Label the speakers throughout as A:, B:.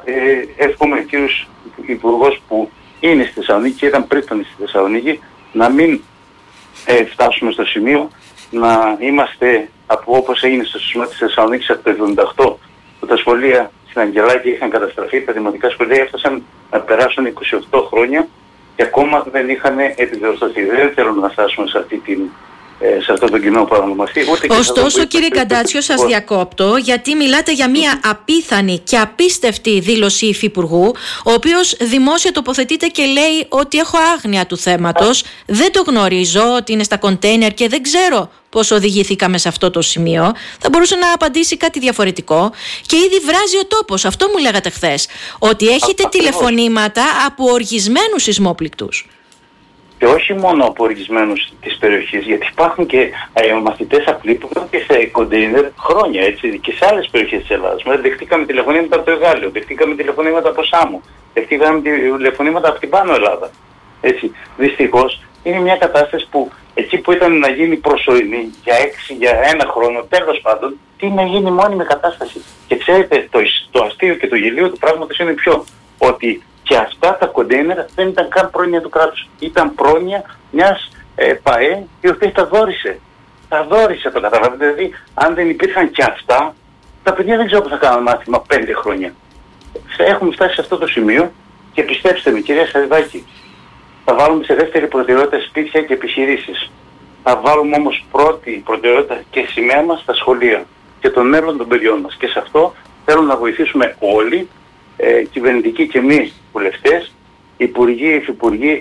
A: εύχομαι κύριος Υπουργός που είναι στη Θεσσαλονίκη και ήταν πριν στη Θεσσαλονίκη να μην φτάσουμε στο σημείο να είμαστε από όπως έγινε στο σεισμό της Θεσσαλονίκης από το 1978 που τα σχολεία στην Αγγελάκη είχαν καταστραφεί, τα δημοτικά σχολεία έφτασαν να περάσουν 28 χρόνια και ακόμα δεν είχαν επιδιορθωθεί. Δεν θέλω να φτάσουμε σε αυτό το κοινό παρανομαστή.
B: Ωστόσο, κύριε Καντάτσιο, σας διακόπτω, γιατί μιλάτε για μια απίθανη και απίστευτη δήλωση υφυπουργού, ο οποίος δημόσια τοποθετείται και λέει ότι έχω άγνοια του θέματος, δεν το γνωρίζω, ότι είναι στα κοντέινερ και δεν ξέρω πώς οδηγηθήκαμε σε αυτό το σημείο. Θα μπορούσε να απαντήσει κάτι διαφορετικό και ήδη βράζει ο τόπος. Αυτό μου λέγατε χθες, ότι έχετε τηλεφωνήματα από οργισμένους σεισμόπληκτους.
A: Και όχι μόνο από οργισμένους της περιοχής, γιατί υπάρχουν και μαθητές απλοί που έχουν και σε κοντέινερ χρόνια, έτσι, και σε άλλες περιοχές της Ελλάδας. Δεχτήκαμε τηλεφωνήματα από το Εγάλεο, δεχτήκαμε τηλεφωνήματα από Σάμο, δεχτήκαμε τηλεφωνήματα από την Πάνω Ελλάδα. Έτσι, δυστυχώς είναι μια κατάσταση που εκεί που ήταν να γίνει προσωρινή για ένα χρόνο, τέλος πάντων, τι να γίνει μόνιμη κατάσταση. Και ξέρετε, το αστείο και το γελίο του πράγματος είναι ποιο, ότι και αυτά τα κοντέινερ δεν ήταν καν πρόνοια του κράτους. Ήταν πρόνοια μιας ΠΑΕ η οποία τα δώρισε. Τα δώρισε, το καταλαβαίνετε. Δηλαδή, αν δεν υπήρχαν και αυτά, τα παιδιά δεν ξέρω πώς θα κάνουν μάθημα 5 χρόνια. Έχουμε φτάσει σε αυτό το σημείο και πιστέψτε με, κυρία Σαριδάκη, θα βάλουμε σε δεύτερη προτεραιότητα σπίτια και επιχειρήσεις. Θα βάλουμε όμως πρώτη προτεραιότητα και σημαία μας στα σχολεία και το μέλλον των παιδιών μας. Και σε αυτό θέλω να βοηθήσουμε όλοι, κυβερνητικοί και μη βουλευτές, υπουργοί, υφυπουργοί.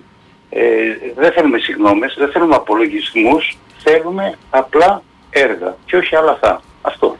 A: Δεν θέλουμε συγγνώμες, δεν θέλουμε απολογισμούς, θέλουμε απλά έργα και όχι άλλα αυτά. Αυτό.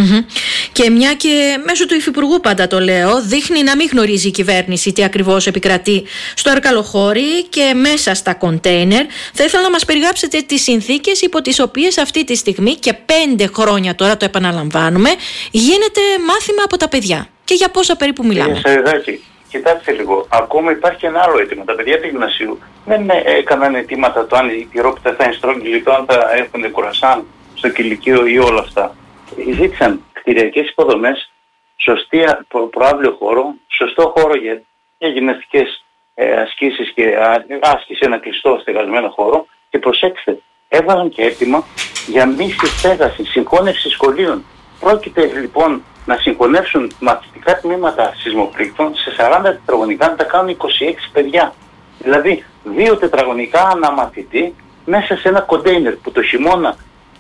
B: Και μια και μέσω του υφυπουργού πάντα το λέω, δείχνει να μην γνωρίζει η κυβέρνηση τι ακριβώς επικρατεί στο Αρκαλοχώρι και μέσα στα κοντέινερ. Θα ήθελα να μας περιγράψετε τις συνθήκες υπό τις οποίες αυτή τη στιγμή και 5 χρόνια τώρα, το επαναλαμβάνουμε, γίνεται μάθημα από τα παιδιά. Και για πόσα περίπου μιλάμε?
A: Σαριδάκη, κοιτάξτε λίγο, ακόμα υπάρχει ένα άλλο αίτημα. Τα παιδιά του γυμνασίου δεν έκαναν αιτήματα το αν η πυρόπιτα θα είναι στρόγγυλη, το αν θα έχουν κουρασάν στο κηλικείο ή όλα αυτά. Ζήτησαν κτηριακές υποδομές, σωστή προαύλιο χώρο, σωστό χώρο για γυμναστικές ασκήσεις και άσκηση, ένα κλειστό στεγασμένο χώρο, και προσέξτε, έβαλαν και αίτημα για μη συστέγαση, συγχώνευση σχολείων. Πρόκειται λοιπόν να συγχωνεύσουν μαθητικά τμήματα σεισμοπλήκτων σε 40 τετραγωνικά, να τα κάνουν 26 παιδιά. Δηλαδή 2 τετραγωνικά αναμαθητή μέσα σε ένα κοντέινερ που το χειμώνα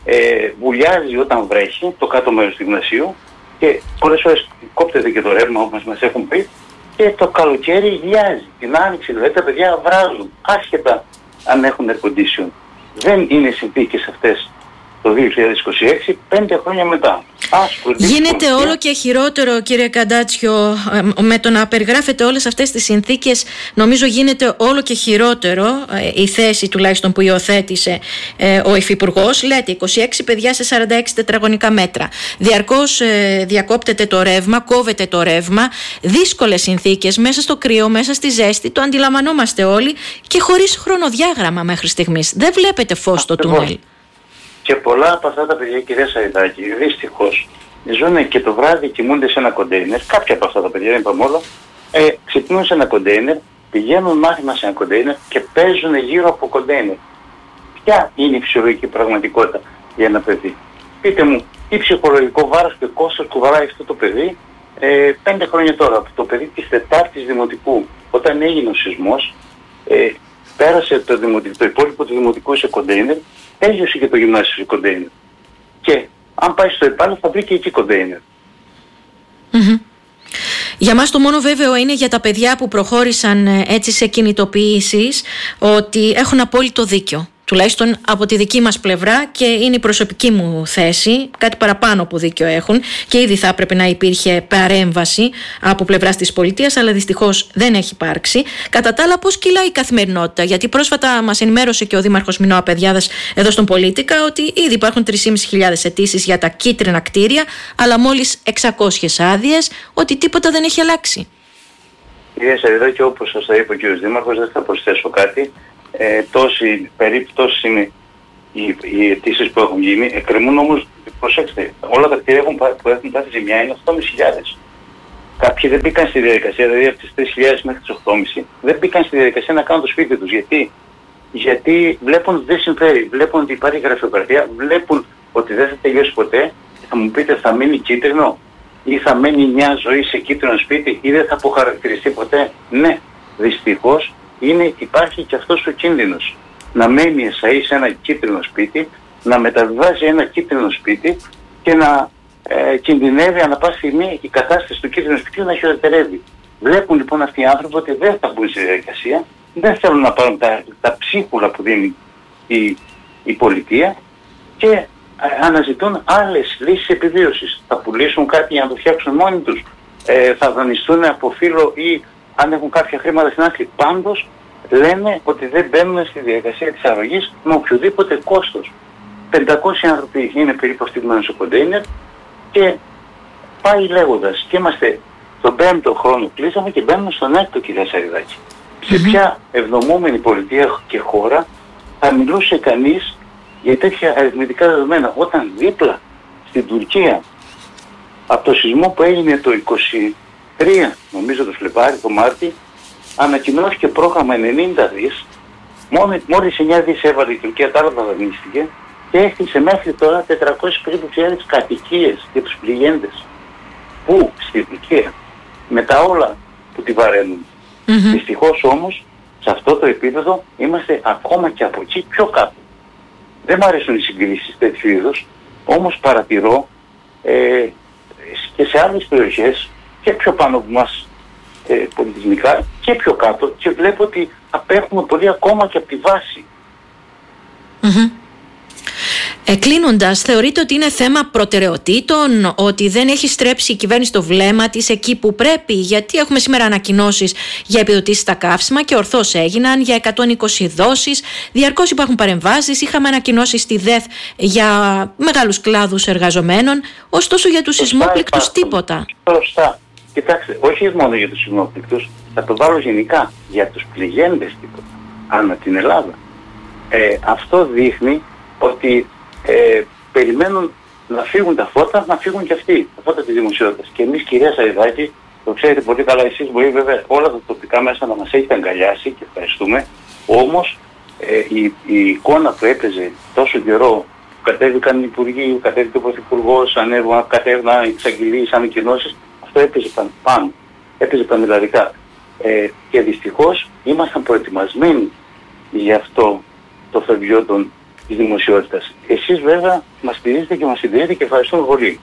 A: βουλιάζει όταν βρέχει, το κάτω μέρος του γυμνασίου, και πολλές φορές κόπτεται και το ρεύμα όπως μας έχουν πει, και το καλοκαίρι ηλιάζει. Την άνοιξη δηλαδή τα παιδιά βράζουν, άσχετα αν έχουν air condition. Δεν είναι συνθήκες αυτές το 2026, 5 χρόνια μετά.
B: Γίνεται όλο και χειρότερο, κύριε Καντάτσιο, με το να περιγράφετε όλες αυτές τις συνθήκες. Νομίζω γίνεται όλο και χειρότερο η θέση τουλάχιστον που υιοθέτησε ο υφυπουργός. Λέτε 26 παιδιά σε 46 τετραγωνικά μέτρα. Διαρκώς διακόπτεται το ρεύμα, κόβεται το ρεύμα. Δύσκολες συνθήκες μέσα στο κρύο, μέσα στη ζέστη. Το αντιλαμβανόμαστε όλοι και χωρίς χρονοδιάγραμμα μέχρι στιγμής. Δεν βλέπετε φως στο τούνελ.
A: Και πολλά από αυτά τα παιδιά, κυρία Σαριδάκη, δυστυχώς ζουν και το βράδυ, κοιμούνται σε ένα κοντέινερ. Κάποια από αυτά τα παιδιά, δεν είπαμε όλα, ξυπνούν σε ένα κοντέινερ, πηγαίνουν μάθημα σε ένα κοντέινερ και παίζουν γύρω από κοντέινερ. Ποια είναι η φυσιολογική πραγματικότητα για ένα παιδί? Πείτε μου, τι ψυχολογικό βάρος και κόστος κουβαλάει αυτό το παιδί 5 χρόνια τώρα? Το παιδί της 4ης Δημοτικού, όταν έγινε ο σεισμός, πέρασε το υπόλοιπο του Δημοτικού σε κοντέινερ, τέλειωσε και το γυμνάσιο σε κοντέινερ. Και αν πάει στο υπάλληλο θα βρει και εκεί κοντέινερ.
B: Για μας το μόνο βέβαιο είναι για τα παιδιά που προχώρησαν έτσι σε κινητοποιήσεις ότι έχουν απόλυτο δίκιο. Τουλάχιστον από τη δική μας πλευρά, και είναι η προσωπική μου θέση, κάτι παραπάνω που δίκιο έχουν, και ήδη θα έπρεπε να υπήρχε παρέμβαση από πλευράς της πολιτείας, αλλά δυστυχώς δεν έχει υπάρξει. Κατά τα άλλα, πώς κυλάει η καθημερινότητα? Γιατί πρόσφατα μας ενημέρωσε και ο Δήμαρχος Μινώα Παιδιάδας εδώ στον Πολίτικα ότι ήδη υπάρχουν 3.500 αιτήσεις για τα κίτρινα κτίρια, αλλά μόλις 600 άδειες, ότι τίποτα δεν έχει αλλάξει.
A: Κυρία Σαριδάκη, όπως σας τα είπε ο κ. Δήμαρχος, δεν θα προσθέσω κάτι. Τόσες είναι οι αιτήσεις που έχουν γίνει. Εκκρεμούν όμως, προσέξτε, όλα τα κτίρια που έχουν πάθει ζημιά είναι 8.500. Κάποιοι δεν μπήκαν στη διαδικασία, δηλαδή από τις 3.000 μέχρι τις 8.500, δεν μπήκαν στη διαδικασία να κάνουν το σπίτι τους. Γιατί βλέπουν ότι δεν συμφέρει, βλέπουν ότι υπάρχει γραφειοκρατία, βλέπουν ότι δεν θα τελειώσει ποτέ. Θα μου πείτε, θα μείνει κίτρινο ή θα μένει μια ζωή σε κίτρινο σπίτι ή δεν θα αποχαρακτηριστεί ποτέ? Ναι, δυστυχώς υπάρχει και αυτός ο κίνδυνος. Να μένει εσαΐ σε ένα κίτρινο σπίτι, να μεταβιβάζει ένα κίτρινο σπίτι και να κινδυνεύει ανά πάση στιγμή η κατάσταση του κίτρινου σπιτιού να χειροτερεύει. Βλέπουν λοιπόν αυτοί οι άνθρωποι ότι δεν θα μπουν στη διαδικασία, δεν θέλουν να πάρουν τα ψίχουλα που δίνει η πολιτεία και αναζητούν άλλες λύσεις επιβίωσης. Θα πουλήσουν κάτι για να το φτιάξουν μόνοι τους, θα δανειστούν από φύλλο ή αν έχουν κάποια χρήματα στην άκρη. Πάντως λένε ότι δεν μπαίνουν στη διαδικασία της αρρωγής με οποιοδήποτε κόστος. 500 άνθρωποι είναι περίπου στηγμένοι στο κοντέινερ και πάει λέγοντας. Και είμαστε στον 5ο χρόνο κλείσαμε και μπαίνουμε στον 6ο, κυρία Σαριδάκη. Σε ποια ευδομούμενη πολιτεία και χώρα θα μιλούσε κανείς για τέτοια αριθμητικά δεδομένα, όταν δίπλα στην Τουρκία από το σεισμό που έγινε το 23, νομίζω το Φλεβάρι, το Μάρτι, ανακοινώθηκε πρόγραμμα 90 δις, μόλις 9 δις έβαλε η Τουρκία, τα άλλα δανείστηκε και έχτισε μέχρι τώρα 400.000 κατοικίες για τους πληγέντες. Πού? Στη Τουρκία, με τα όλα που τη βαραίνουν. Δυστυχώς όμως, σε αυτό το επίπεδο είμαστε ακόμα και από εκεί πιο κάτω. Δεν μου αρέσουν οι συγκρίσεις τέτοιου είδους, όμως παρατηρώ και σε άλλες περιοχές και πιο πάνω από μας πολιτισμικά και πιο κάτω και βλέπω ότι απέχουμε πολύ ακόμα και από τη βάση.
B: Κλείνοντας, θεωρείτε ότι είναι θέμα προτεραιοτήτων, ότι δεν έχει στρέψει η κυβέρνηση το βλέμμα της εκεί που πρέπει? Γιατί έχουμε σήμερα ανακοινώσεις για επιδοτήσεις στα καύσιμα και ορθώς έγιναν για 120 δόσεις, διαρκώς υπάρχουν παρεμβάσεις, είχαμε ανακοινώσεις στη ΔΕΘ για μεγάλους κλάδους εργαζομένων, ωστόσο για τους σεισμόπληκτους τίποτα.
A: Σωστά. Κοιτάξτε, όχι μόνο για τους σεισμόπληκτους, θα το βάλω γενικά για τους πληγέντες τίποτα, ανά την Ελλάδα. Αυτό δείχνει ότι περιμένουν να φύγουν τα φώτα, να φύγουν και αυτοί, τα φώτα της δημοσιότητας. Και εμείς, κυρία Σαριδάκη, το ξέρετε πολύ καλά εσείς, μπορεί βέβαια όλα τα τοπικά μέσα να μας έχετε αγκαλιάσει και ευχαριστούμε, όμως η εικόνα που έπαιζε τόσο καιρό, που κατέβηκαν οι υπουργοί, κατέβηκε ο Πρωθυπουργός, κατέβηκαν οι εξαγγελίες, ανακοινώσεις, αυτό έπαιζε πάνω, έπαιζε πανελλαδικά. Και δυστυχώς ήμασταν προετοιμασμένοι για αυτό το φευγιό της δημοσιότητας. Εσείς βέβαια μας στηρίζετε και μας συντηρείτε και ευχαριστούμε πολύ.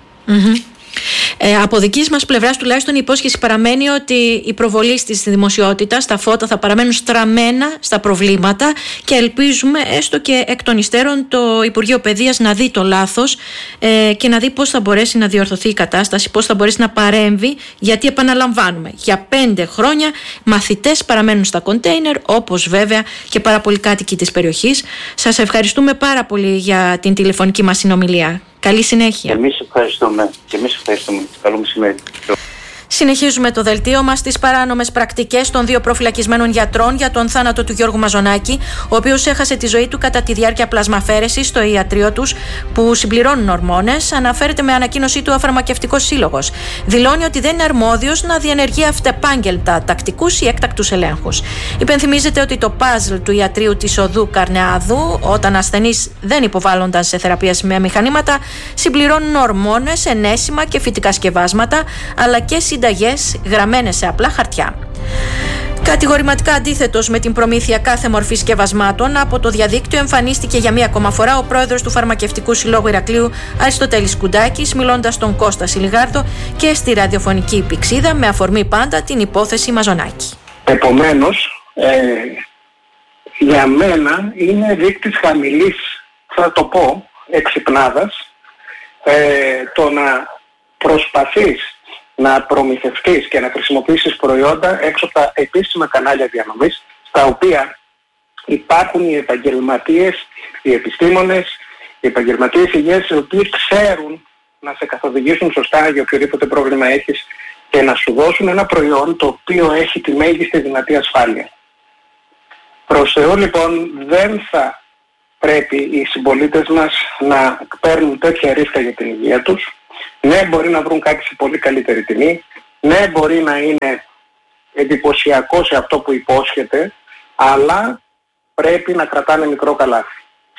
B: Από δικής μας πλευράς τουλάχιστον η υπόσχεση παραμένει ότι η προβολή της δημοσιότητας, τα φώτα θα παραμένουν στραμμένα στα προβλήματα και ελπίζουμε έστω και εκ των υστέρων το Υπουργείο Παιδείας να δει το λάθος και να δει πώς θα μπορέσει να διορθωθεί η κατάσταση, πώς θα μπορέσει να παρέμβει, γιατί επαναλαμβάνουμε, για 5 χρόνια μαθητές παραμένουν στα κοντέινερ, όπως βέβαια και πάρα πολλοί κάτοικοι της περιοχής. Σας ευχαριστούμε πάρα πολύ για την τηλεφωνική μας συνομιλία. Καλή συνέχεια.
A: Εμείς ευχαριστούμε. Καλό μεσημέρι.
B: Συνεχίζουμε το δελτίο μας στις παράνομες πρακτικές των 2 προφυλακισμένων γιατρών για τον θάνατο του Γιώργου Μαζονάκη, ο οποίος έχασε τη ζωή του κατά τη διάρκεια πλασμαφέρεσης στο ιατρείο τους που συμπληρώνουν ορμόνες, αναφέρεται με ανακοίνωσή του ο Φαρμακευτικός Σύλλογος. Δηλώνει ότι δεν είναι αρμόδιος να διενεργεί αυτεπάγγελτα τακτικούς ή έκτακτους ελέγχους. Υπενθυμίζεται ότι το παζλ του ιατρείου της οδού Καρνεάδου, όταν ασθενείς δεν υποβάλλονταν σε θεραπεία με μηχανήματα, συμπληρώνουν ορμόνες, ενέσιμα και φυτικά σκευάσματα, αλλά και συνταγές γραμμένες σε απλά χαρτιά. Κατηγορηματικά αντίθετος με την προμήθεια κάθε μορφής σκευασμάτων, από το διαδίκτυο εμφανίστηκε για μία ακόμα φορά ο πρόεδρος του Φαρμακευτικού Συλλόγου Ηρακλείου, Αριστοτέλης Κουντάκης, μιλώντας στον Κώστα Σιλιγάρδο και στη ραδιοφωνική πηξίδα, με αφορμή πάντα την υπόθεση Μαζονάκη.
C: Επομένως, για μένα είναι δείκτης χαμηλής, θα το πω, εξυπνάδας, το να προσπαθείς να προμηθευτείς και να χρησιμοποιήσεις προϊόντα έξω από τα επίσημα κανάλια διανομής, στα οποία υπάρχουν οι επαγγελματίες, οι επιστήμονες, οι επαγγελματίες υγείας, οι οποίοι ξέρουν να σε καθοδηγήσουν σωστά για οποιοδήποτε πρόβλημα έχεις και να σου δώσουν ένα προϊόν το οποίο έχει τη μέγιστη δυνατή ασφάλεια. Προς Θεού λοιπόν δεν θα πρέπει οι συμπολίτες μας να παίρνουν τέτοια ρίσκα για την υγεία τους. Ναι, μπορεί να βρουν κάτι σε πολύ καλύτερη τιμή, Ναι, μπορεί να είναι εντυπωσιακό σε αυτό που υπόσχεται, αλλά πρέπει να κρατάνε μικρό καλάθι.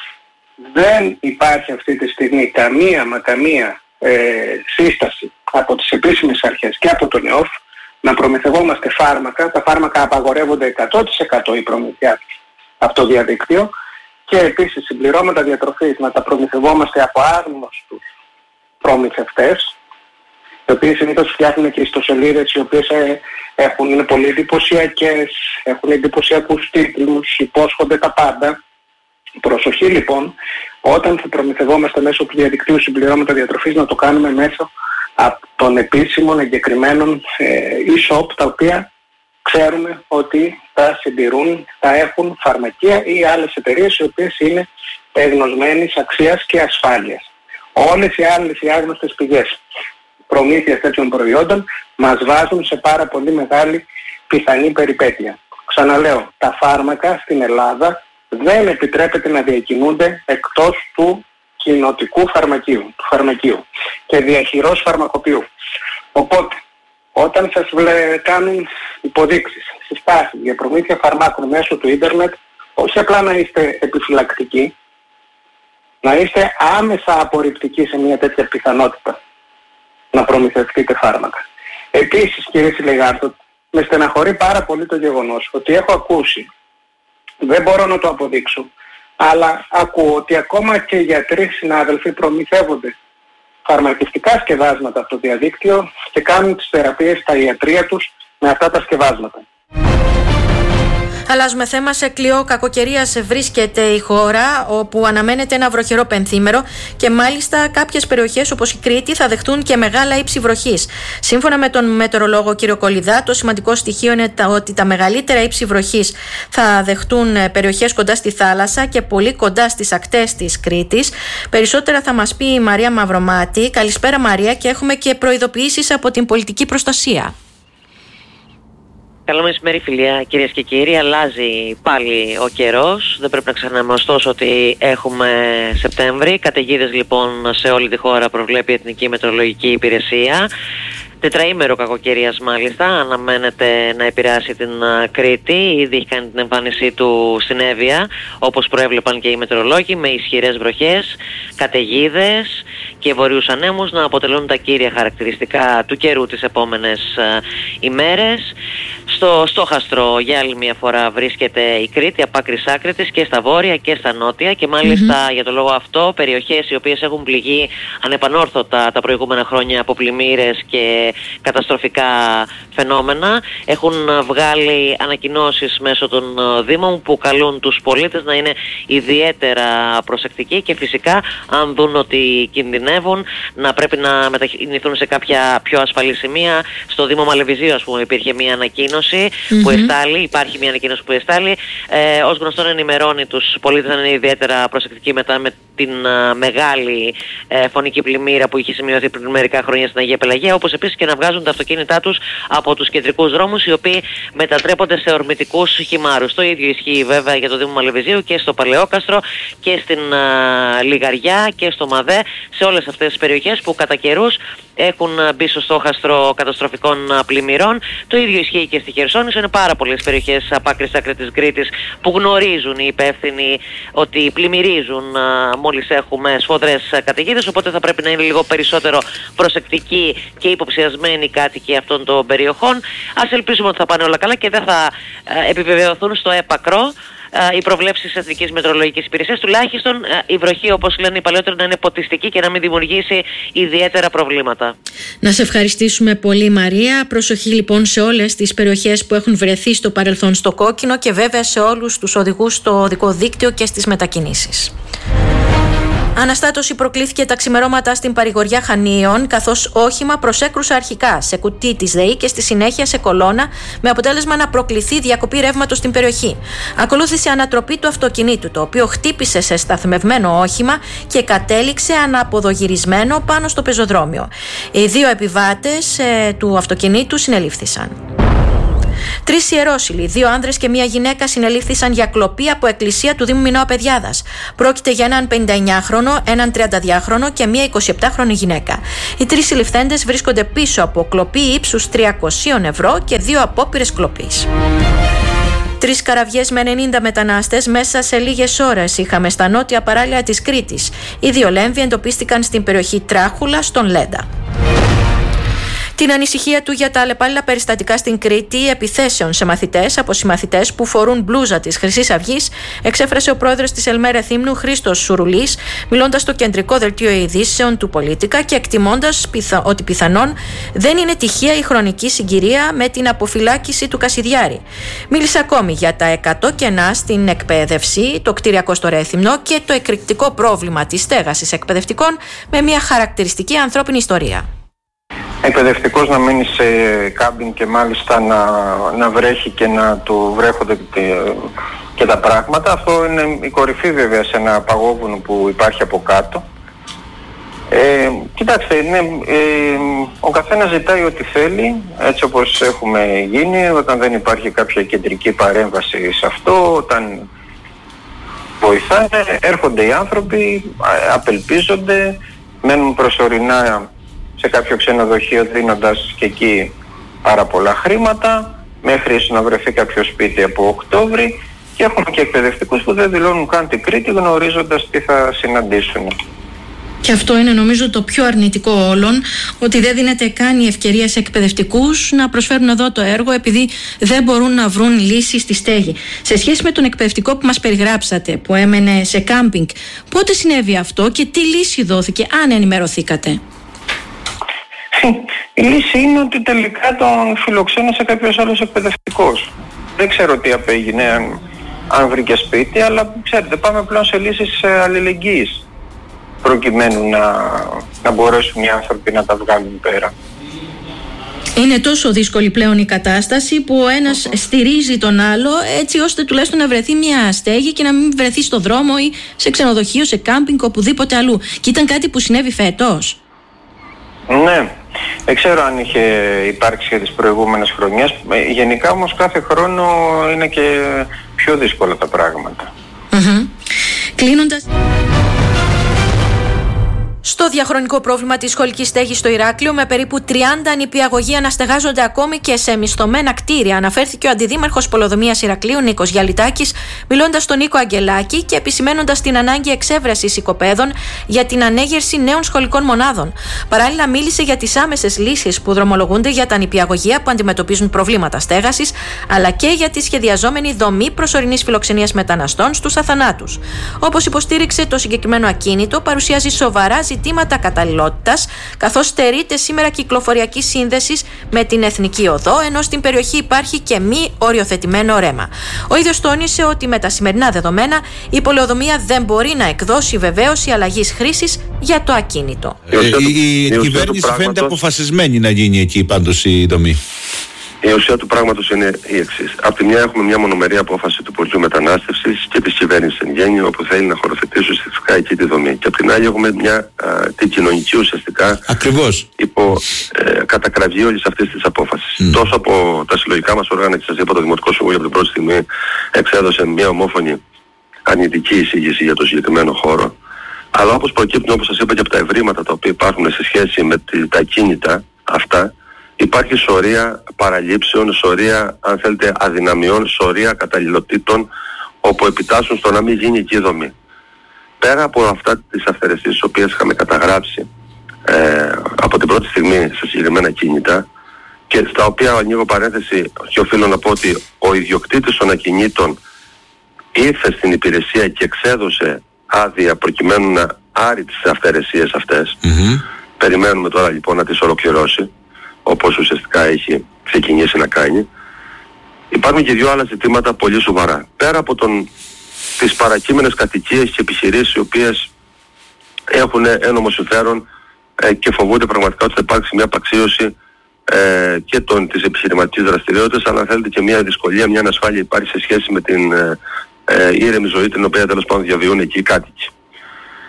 C: Δεν υπάρχει αυτή τη στιγμή καμία σύσταση από τις επίσημες αρχές και από τον ΕΟΦ να προμηθευόμαστε φάρμακα. Τα φάρμακα απαγορεύονται 100% η προμηθειά τους από το διαδίκτυο, και επίσης συμπληρώματα διατροφής να τα προμηθευόμαστε από άγνωστους προμηθευτές, οι οποίοι συνήθως φτιάχνουν και ιστοσελίδες οι οποίες είναι πολύ εντυπωσιακές, έχουν εντυπωσιακούς τίτλους, υπόσχονται τα πάντα. Προσοχή λοιπόν, όταν θα προμηθευόμαστε μέσω του διαδικτύου συμπληρώματα διατροφής, να το κάνουμε μέσω από των επίσημων εγκεκριμένων e-shop, τα οποία ξέρουμε ότι τα συντηρούν, τα έχουν φαρμακεία ή άλλες εταιρείες οι οποίες είναι εγνωσμένης αξίας και ασφάλειας. Όλες οι άλλες οι άγνωστες πηγές προμήθειας τέτοιων προϊόντων μας βάζουν σε πάρα πολύ μεγάλη πιθανή περιπέτεια. Ξαναλέω, τα φάρμακα στην Ελλάδα δεν επιτρέπεται να διακινούνται εκτός του κοινοτικού φαρμακείου και διαχειρός φαρμακοποιού. Οπότε, όταν σας κάνουν υποδείξεις, συστάσεις για προμήθεια φαρμάκων μέσω του ίντερνετ, όχι απλά να είστε επιφυλακτικοί, να είστε άμεσα απορριπτικοί σε μια τέτοια πιθανότητα να προμηθευτείτε φάρμακα. Επίσης, κύριε Σιλεγάρτο, με στεναχωρεί πάρα πολύ το γεγονός ότι έχω ακούσει, δεν μπορώ να το αποδείξω, αλλά ακούω ότι ακόμα και γιατροί συνάδελφοι προμηθεύονται φαρμακευτικά σκευάσματα από το διαδίκτυο και κάνουν τις θεραπείες στα ιατρεία τους με αυτά τα σκευάσματα.
B: Αλλάζουμε θέμα. Σε κλειό κακοκαιρίας βρίσκεται η χώρα, όπου αναμένεται ένα βροχερό πενθήμερο και μάλιστα κάποιες περιοχές όπως η Κρήτη θα δεχτούν και μεγάλα ύψη βροχής. Σύμφωνα με τον μετεωρολόγο κύριο Κολιδά, το σημαντικό στοιχείο είναι ότι τα μεγαλύτερα ύψη βροχής θα δεχτούν περιοχές κοντά στη θάλασσα και πολύ κοντά στις ακτές της Κρήτης. Περισσότερα θα μας πει η Μαρία Μαυρομάτη. Καλησπέρα Μαρία, και έχουμε και προειδοποιήσεις από την πολιτική προστασία.
D: Καλό μεσημέρι φιλία, κυρίες και κύριοι. Αλλάζει πάλι ο καιρός. Δεν πρέπει να ξεχνάμε ωστόσο ότι έχουμε Σεπτέμβρη. Καταιγίδες λοιπόν σε όλη τη χώρα προβλέπει η Εθνική Μετεωρολογική Υπηρεσία. Τετραήμερο κακοκαιρίας μάλιστα αναμένεται να επηρεάσει την Κρήτη. Ήδη έχει κάνει την εμφάνισή του στην Εύβοια, όπως προέβλεπαν και οι μετεωρολόγοι, με ισχυρές βροχές, καταιγίδες και βορείους ανέμους να αποτελούν τα κύρια χαρακτηριστικά του καιρού τις επόμενες ημέρες. Στο στόχαστρο για άλλη μια φορά βρίσκεται η Κρήτη από άκρη σ' άκρη της, και στα βόρεια και στα νότια, και μάλιστα για το λόγο αυτό περιοχές οι οποίες έχουν πληγεί ανεπανόρθωτα τα προηγούμενα χρόνια από πλημμύρες και καταστροφικά φαινόμενα έχουν βγάλει ανακοινώσεις μέσω των Δήμων που καλούν τους πολίτες να είναι ιδιαίτερα προσεκτικοί και φυσικά αν δουν ότι κινδυνεύουν να πρέπει να μετακινηθούν σε κάποια πιο ασφαλή σημεία. Στο Δήμο Μαλεβιζίου, ας πούμε, υπήρχε μια ανακοίνωση που εστάλει, υπάρχει μια ανακοίνωση που εστάλει, ως γνωστόν ενημερώνει τους πολίτες να είναι ιδιαίτερα προσεκτικοί μετά με την μεγάλη φωνική πλημμύρα που είχε σημειωθεί πριν μερικά χρόνια στην Αγία Πελαγία, όπως επίσης και να βγάζουν τα αυτοκίνητά τους από τους κεντρικούς δρόμους, οι οποίοι μετατρέπονται σε ορμητικούς χυμάρους. Το ίδιο ισχύει βέβαια για το Δήμο Μαλεβιζίου και στο Παλαιόκαστρο και στην Λιγαριά και στο Μαδέ, σε όλες αυτές τις περιοχές που κατά καιρούς έχουν μπει στο στόχαστρο καταστροφικών πλημμυρών. Το ίδιο ισχύει και στη Χερσόνησο. Είναι πάρα πολλές περιοχές από άκρη σ' άκρη της Κρήτης που γνωρίζουν οι υπεύθυνοι ότι πλημμυρίζουν μόλις έχουμε σφοδρές καταιγίδες, οπότε θα πρέπει να είναι λίγο περισσότερο προσεκτικοί και υποψιασμένοι κάτοικοι αυτών των περιοχών. Ας ελπίσουμε ότι θα πάνε όλα καλά και δεν θα επιβεβαιωθούν στο έπακρο οι προβλέψεις της Εθνικής Μετεωρολογικής Υπηρεσίας, τουλάχιστον η βροχή, όπως λένε οι παλαιότεροι, να είναι ποτιστική και να μην δημιουργήσει ιδιαίτερα προβλήματα.
B: Να σε ευχαριστήσουμε πολύ Μαρία. Προσοχή λοιπόν σε όλες τις περιοχές που έχουν βρεθεί στο παρελθόν στο κόκκινο και βέβαια σε όλους τους οδηγούς στο οδικό δίκτυο και στις μετακινήσεις. Αναστάτωση προκλήθηκε τα ξημερώματα στην παρηγοριά Χανίων, καθώς όχημα προσέκρουσε αρχικά σε κουτί της ΔΕΗ και στη συνέχεια σε κολόνα, με αποτέλεσμα να προκληθεί διακοπή ρεύματος στην περιοχή. Ακολούθησε ανατροπή του αυτοκινήτου, το οποίο χτύπησε σε σταθμευμένο όχημα και κατέληξε αναποδογυρισμένο πάνω στο πεζοδρόμιο. Οι δύο επιβάτες του αυτοκινήτου συνελήφθησαν. 3 ιερόσυλοι, 2 άνδρες και 1 γυναίκα συνελήφθησαν για κλοπή από εκκλησία του Δήμου Μινώα Πεδιάδας. Πρόκειται για έναν 59χρονο, έναν 32χρονο και 1 27χρονη γυναίκα. Οι 3 συλληφθέντες βρίσκονται πίσω από κλοπή ύψους 300 ευρώ και 2 απόπειρες κλοπής. 3 καραβιές με 90 μετανάστες μέσα σε λίγες ώρες είχαμε στα νότια παράλια της Κρήτης. Οι 2 λέμβοι εντοπίστηκαν στην περιοχή Τράχουλα, στον Λέντα. Την ανησυχία του για τα αλλεπάλληλα περιστατικά στην Κρήτη επιθέσεων σε μαθητές από συμμαθητές που φορούν μπλούζα της Χρυσής Αυγής εξέφρασε ο πρόεδρος της Ελμέρε Θύμνου, Χρήστος Σουρουλής, μιλώντας στο κεντρικό δελτίο ειδήσεων του Πολίτικα και εκτιμώντας ότι πιθανόν δεν είναι τυχαία η χρονική συγκυρία με την αποφυλάκηση του Κασιδιάρη. Μίλησε ακόμη για τα 100 κενά στην εκπαίδευση, το κτηριακό στο Ρέθυμνο και το εκρηκτικό πρόβλημα της στέγασης εκπαιδευτικών με μια χαρακτηριστική ανθρώπινη ιστορία.
E: Εκπαιδευτικός να μείνει σε κάμπιν και μάλιστα να βρέχει και να του βρέχονται και τα πράγματα. Αυτό είναι η κορυφή βέβαια σε ένα παγόβουνο που υπάρχει από κάτω. Κοιτάξτε, ο καθένας ζητάει ό,τι θέλει, έτσι όπως έχουμε γίνει, όταν δεν υπάρχει κάποια κεντρική παρέμβαση σε αυτό, όταν βοηθάνε, έρχονται οι άνθρωποι, απελπίζονται, μένουν προσωρινά σε κάποιο ξενοδοχείο δίνοντας και εκεί πάρα πολλά χρήματα μέχρι να βρεθεί κάποιο σπίτι από Οκτώβρη, και έχουμε και εκπαιδευτικούς που δεν δηλώνουν καν την Κρήτη γνωρίζοντας τι θα συναντήσουν.
B: Και αυτό είναι νομίζω το πιο αρνητικό όλων, ότι δεν δίνεται καν η ευκαιρία σε εκπαιδευτικούς να προσφέρουν εδώ το έργο επειδή δεν μπορούν να βρουν λύση στη στέγη. Σε σχέση με τον εκπαιδευτικό που μας περιγράψατε, που έμενε σε κάμπινγκ, πότε συνέβη αυτό και τι λύση δόθηκε, αν ενημερωθήκατε?
E: Η λύση είναι ότι τελικά τον φιλοξένησε κάποιος άλλος εκπαιδευτικός. Δεν ξέρω τι απέγινε, αν βρήκε σπίτι, αλλά ξέρετε, πάμε πλέον σε λύσεις αλληλεγγύης προκειμένου να μπορέσουν οι άνθρωποι να τα βγάλουν πέρα.
B: Είναι τόσο δύσκολη πλέον η κατάσταση που ο ένας στηρίζει τον άλλο έτσι ώστε τουλάχιστον να βρεθεί μια στέγη και να μην βρεθεί στο δρόμο ή σε ξενοδοχείο, σε κάμπινγκ, οπουδήποτε αλλού. Και ήταν κάτι που συνέβη φέτος.
E: Ναι, δεν ξέρω αν είχε υπάρξει και τις προηγούμενες χρονιές. Γενικά όμως κάθε χρόνο είναι και πιο δύσκολα τα πράγματα.
B: Κλείνοντας, στο διαχρονικό πρόβλημα της σχολικής στέγης στο Ηράκλειο, με περίπου 30 νηπιαγωγεία να στεγάζονται ακόμη και σε μισθωμένα κτίρια, αναφέρθηκε ο αντιδήμαρχος Πολεοδομίας Ηρακλείου Νίκος Γιαλιτάκης, μιλώντας στον Νίκο Αγγελάκη και επισημαίνοντας την ανάγκη εξέβρασης οικοπαίδων για την ανέγερση νέων σχολικών μονάδων. Παράλληλα, μίλησε για τις άμεσες λύσεις που δρομολογούνται για τα νηπιαγωγεία που αντιμετωπίζουν προβλήματα στέγασης, αλλά και για τη σχεδιαζόμενη δομή προσωρινής φιλοξενίας μεταναστών στους αθανάτους. Όπως υποστήριξε, το συγκεκριμένο ακίνητο παρουσιάζει σοβαρά ζητήματα καταλληλότητας, καθώς στερείται σήμερα κυκλοφοριακή σύνδεση με την Εθνική Οδό, ενώ στην περιοχή υπάρχει και μη οριοθετημένο ρέμα. Ο ίδιος τόνισε ότι με τα σημερινά δεδομένα η Πολεοδομία δεν μπορεί να εκδώσει βεβαίωση αλλαγής χρήσης για το ακίνητο.
F: Η κυβέρνηση φαίνεται αποφασισμένη να γίνει εκεί πάντως η δομή.
G: Η ουσία του πράγματος είναι η εξής. Από τη μια έχουμε μια μονομερή απόφαση του Υπουργείου Μετανάστευσης και της κυβέρνησης εν γέννη, όπου θέλει να χωροθετήσει ουσιαστικά εκεί τη δομή. Και από την άλλη έχουμε την κοινωνική ουσιαστικά υπό κατακραυγή όλης αυτής της απόφασης. Τόσο από τα συλλογικά μας όργανα, και σας είπα, το Δημοτικό Συμβούλιο από την πρώτη στιγμή εξέδωσε μια ομόφωνη αρνητική εισήγηση για το συγκεκριμένο χώρο. Αλλά όπως προκύπτουν, όπως σας είπα, και από τα ευρήματα τα οποία υπάρχουν σε σχέση με τα ακίνητα αυτά, υπάρχει σωρία παραλήψεων, σωρία, αν θέλετε, αδυναμιών, σωρία καταλληλοτήτων, όπου επιτάσσουν στο να μην γίνει εκεί η δομή. Πέρα από αυτά τις αυθαιρεσίες τις οποίες είχαμε καταγράψει από την πρώτη στιγμή σε συγκεκριμένα κίνητα, και στα οποία ανοίγω παρένθεση και οφείλω να πω ότι ο ιδιοκτήτης των ακινήτων ήρθε στην υπηρεσία και εξέδωσε άδεια προκειμένου να άρει τις αυθαιρεσίες αυτές. Περιμένουμε τώρα λοιπόν να τις ολοκληρώσει, όπως ουσιαστικά έχει ξεκινήσει να κάνει. Υπάρχουν και δύο άλλα ζητήματα πολύ σοβαρά. Πέρα από τις παρακείμενες κατοικίες και επιχειρήσεις οι οποίες έχουν ένομο συμφέρον και φοβούνται πραγματικά ότι θα υπάρξει μια απαξίωση και της επιχειρηματικής δραστηριότητας, αλλά αν θέλετε και μια δυσκολία, μια ανασφάλεια υπάρχει σε σχέση με την ήρεμη ζωή την οποία τέλος πάντων διαβιούν εκεί οι κάτοικοι.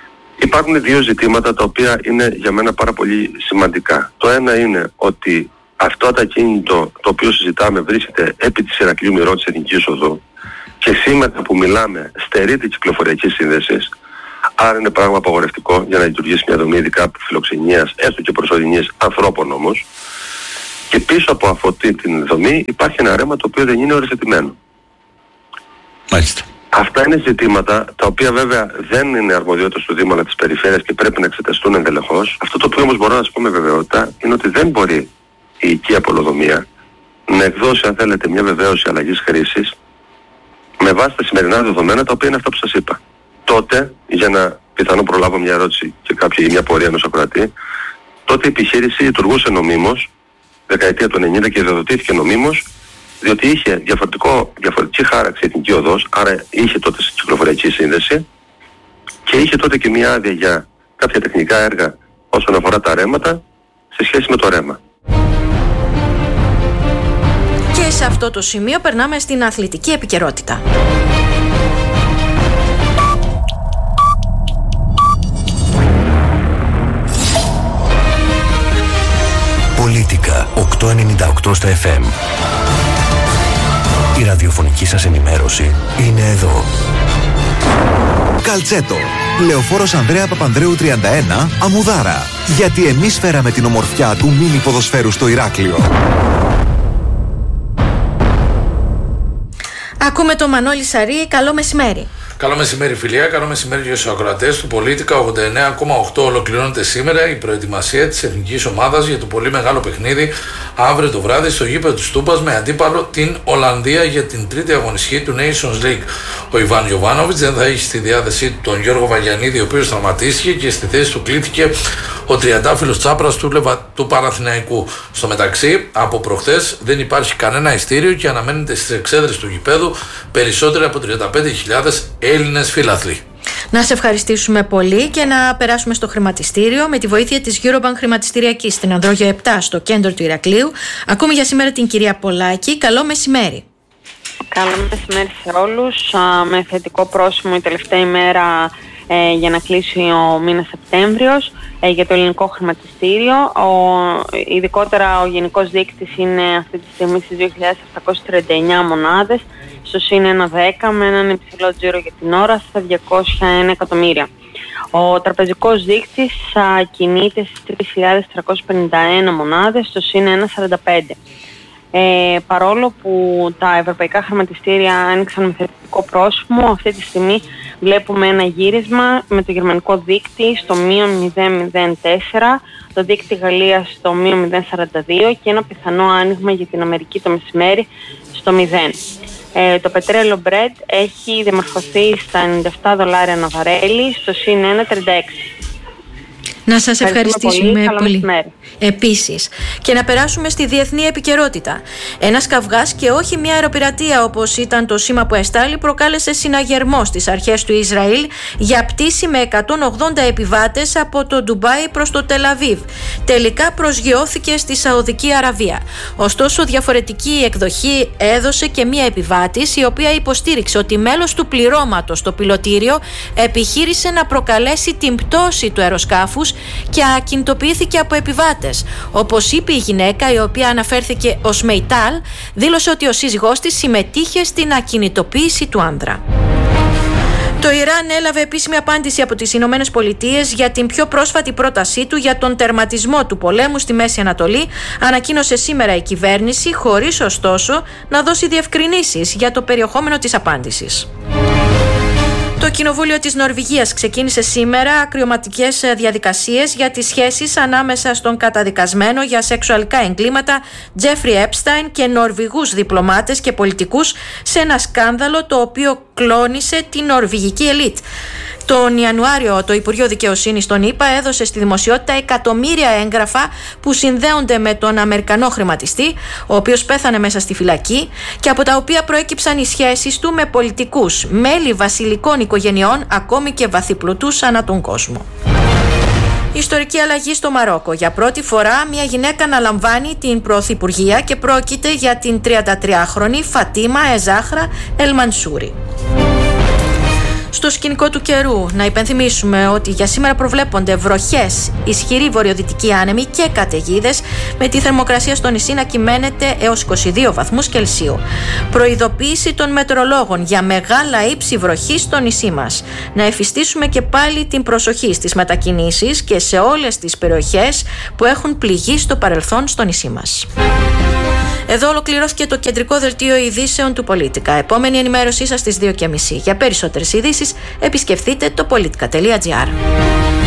G: Υπάρχουν δύο ζητήματα τα οποία είναι για μένα πάρα πολύ σημαντικά. Το ένα είναι ότι αυτό το ακίνητο το οποίο συζητάμε βρίσκεται επί της Ηρακλείου Μηρώ της Εθνικής Οδού και σήμερα που μιλάμε στερείται κυκλοφοριακή σύνδεση, άρα είναι πράγμα απαγορευτικό για να λειτουργήσει μια δομή ειδικά φιλοξενίας, έστω και προσωρινής, ανθρώπων όμως. Και πίσω από αυτή την δομή υπάρχει ένα ρέμα το οποίο δεν είναι οριοθετημένο.
F: Μάλιστα.
G: Αυτά είναι ζητήματα τα οποία βέβαια δεν είναι αρμοδιότητες του Δήμου αλλά της Περιφέρειας και πρέπει να εξεταστούν ενδελεχώς. Αυτό το οποίο όμως μπορώ να σας πω με βεβαιότητα είναι ότι δεν μπορεί η οικία πολεοδομία να εκδώσει, αν θέλετε, μια βεβαίωση αλλαγής χρήσης με βάση τα σημερινά δεδομένα, τα οποία είναι αυτά που σας είπα. Τότε, για να πιθανόν προλάβω μια ερώτηση και μια πορεία ενός ακροατή, τότε η επιχείρηση λειτουργούσε νομίμως, δεκαετία του 90, και διαδοτήθηκε νομίμως, διότι είχε διαφορετική χάραξη η Εθνική Οδός, άρα είχε τότε κυκλοφοριακή σύνδεση και είχε τότε και μια άδεια για κάποια τεχνικά έργα όσον αφορά τα ρέματα σε σχέση με το ρέμα.
B: Και σε αυτό το σημείο περνάμε στην αθλητική επικαιρότητα.
H: Πολίτικα 898 στα FM. Η ραδιοφωνική σας ενημέρωση είναι εδώ.
I: Καλτσέτο. Λεωφόρος Ανδρέα Παπανδρέου 31, Αμμουδάρα. Γιατί εμείς φέραμε την ομορφιά του μίνι ποδοσφαίρου στο Ηράκλειο.
B: Ακούμε τον Μανώλη Σαρή. Καλό μεσημέρι.
J: Καλό μεσημέρι, φιλία. Καλό μεσημέρι για τους ακροατές του Πολίτικα 89,8. Ολοκληρώνεται σήμερα η προετοιμασία της εθνικής ομάδας για το πολύ μεγάλο παιχνίδι αύριο το βράδυ στο γήπεδο του Στούπας με αντίπαλο την Ολλανδία για την τρίτη αγωνιστική του Nations League. Ο Ιβάν Γιοβάνοβιτς δεν θα έχει στη διάθεσή του τον Γιώργο Βαγιανίδη, ο οποίος τραυματίστηκε, και στη θέση του κλήθηκε ο τριαντάφυλλος Τσάπρας του Παναθηναϊκού. Στο μεταξύ, από προχθές δεν υπάρχει κανένα ειστήριο και αναμένεται στις εξέδρες του γηπέδου περισσότεροι από 35.000 Έλληνες φίλαθλοι.
B: Να σε ευχαριστήσουμε πολύ και να περάσουμε στο χρηματιστήριο με τη βοήθεια της Eurobank Χρηματιστηριακής στην Ανδρόγιο 7 στο κέντρο του Ηρακλείου. Ακούμε για σήμερα την κυρία Πολάκη. Καλό μεσημέρι.
K: Καλό μεσημέρι σε όλους. Με θετικό πρόσημο η τελευταία ημέρα για να κλείσει ο μήνας Σεπτέμβριος για το ελληνικό χρηματιστήριο. Ειδικότερα ο γενικός δείκτης είναι αυτή τη στιγμή στις 2.739 μονάδες, στο συν 1,10 με έναν υψηλό τζίρο για την ώρα στα 201 εκατομμύρια. Ο τραπεζικός δείκτης κινείται στις 3.351 μονάδες, στο συν 1,45. Παρόλο που τα ευρωπαϊκά χρηματιστήρια άνοιξαν με θετικό πρόσημο, αυτή τη στιγμή βλέπουμε ένα γύρισμα με το γερμανικό δείκτη στο μείον 0,04, το δείκτη Γαλλίας στο μείον 0,42 και ένα πιθανό άνοιγμα για την Αμερική το μεσημέρι στο 0. Το πετρέλαιο Brent έχει διαμορφωθεί στα $97 ανά βαρέλι, στο συν 1,36.
B: Να σας ευχαριστήσουμε πολύ. Επίσης, και να περάσουμε στη διεθνή επικαιρότητα. Ένας καυγάς και όχι μια αεροπειρατεία όπως ήταν το σήμα που εστάλει προκάλεσε συναγερμό στις αρχές του Ισραήλ για πτήση με 180 επιβάτες από το Ντουμπάι προς το Τελαβίβ. Τελικά προσγειώθηκε στη Σαουδική Αραβία. Ωστόσο, διαφορετική εκδοχή έδωσε και μια επιβάτης, η οποία υποστήριξε ότι μέλος του πληρώματος στο πιλωτήριο επιχείρησε να προκαλέσει την πτώση του αεροσκάφους και ακινητοποιήθηκε από επιβάτες. Όπως είπε η γυναίκα, η οποία αναφέρθηκε ως Μεϊτάλ, δήλωσε ότι ο σύζυγός της συμμετείχε στην ακινητοποίηση του άνδρα. Το Ιράν έλαβε επίσημη απάντηση από τις Ηνωμένες Πολιτείες για την πιο πρόσφατη πρότασή του για τον τερματισμό του πολέμου στη Μέση Ανατολή, ανακοίνωσε σήμερα η κυβέρνηση, χωρίς ωστόσο να δώσει διευκρινήσεις για το περιεχόμενο της απάντησης. Το Κοινοβούλιο της Νορβηγίας ξεκίνησε σήμερα ακριωματικές διαδικασίες για τις σχέσεις ανάμεσα στον καταδικασμένο για σεξουαλικά εγκλήματα Τζέφρι Έπσταϊν και Νορβηγούς διπλωμάτες και πολιτικούς σε ένα σκάνδαλο το οποίο κλώνησε την νορβηγική ελίτ. Τον Ιανουάριο το Υπουργείο Δικαιοσύνης των ΗΠΑ έδωσε στη δημοσιότητα εκατομμύρια έγγραφα που συνδέονται με τον Αμερικανό χρηματιστή, ο οποίος πέθανε μέσα στη φυλακή, και από τα οποία προέκυψαν οι σχέσεις του με πολιτικούς, μέλη βασιλικών οικογενειών, ακόμη και βαθυπλουτούς ανά τον κόσμο. Ιστορική αλλαγή στο Μαρόκο. Για πρώτη φορά μια γυναίκα αναλαμβάνει την πρωθυπουργία και πρόκειται για την 33χρονη Φατίμα Εζάχρα Ελμανσούρη. Στο σκηνικό του καιρού, να υπενθυμίσουμε ότι για σήμερα προβλέπονται βροχές, ισχυρή βορειοδυτική άνεμη και καταιγίδες, με τη θερμοκρασία στο νησί να κυμαίνεται έως 22 βαθμούς Κελσίου. Προειδοποίηση των μετεωρολόγων για μεγάλα ύψη βροχής στο νησί μας. Να εφιστήσουμε και πάλι την προσοχή στις μετακινήσεις και σε όλες τις περιοχές που έχουν πληγεί στο παρελθόν στο νησί μας. Εδώ ολοκληρώθηκε το κεντρικό δελτίο ειδήσεων του Πολίτικα. Επόμενη ενημέρωσή σας στις 2:30. Για περισσότερες ειδήσεις επισκεφτείτε το politica.gr.